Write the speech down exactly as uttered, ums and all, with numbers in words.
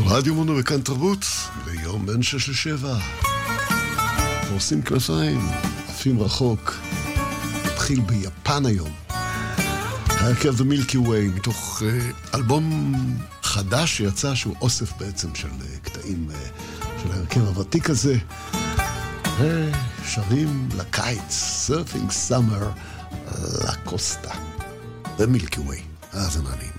רדיו מונו וכאן תרבות, ביום בין שש לשבע. עושים כנפיים, עפים רחוק. התחיל ביפן היום. ההרכב The Milky Way, מתוך uh, אלבום חדש שיצא, שהוא אוסף בעצם של uh, קטעים uh, של ההרכב הוותיק הזה. שרים לקיץ, Surfing Summer, La Costa. The Milky Way. אז נענים.